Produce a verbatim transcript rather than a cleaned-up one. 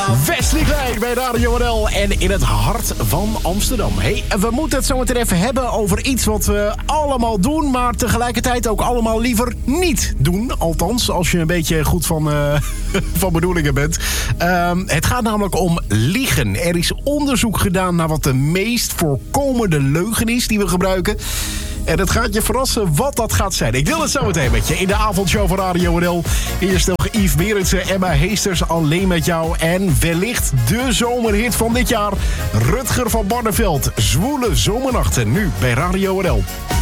Wesley Klein bij Radio N L en in het hart van Amsterdam. Hey, we moeten het zo meteen even hebben over iets wat we allemaal doen, maar tegelijkertijd ook allemaal liever niet doen. Althans, als je een beetje goed van, uh, van bedoelingen bent. Uh, het gaat namelijk om liegen. Er is onderzoek gedaan naar wat de meest voorkomende leugen is die we gebruiken. En het gaat je verrassen wat dat gaat zijn. Ik deel het zo meteen met je in de avondshow van Radio N L. Eerst nog Yves Berendsen, Emma Heesters, Alleen met jou. En wellicht de zomerhit van dit jaar. Rutger van Barneveld, Zwoele Zomernachten. Nu bij Radio N L.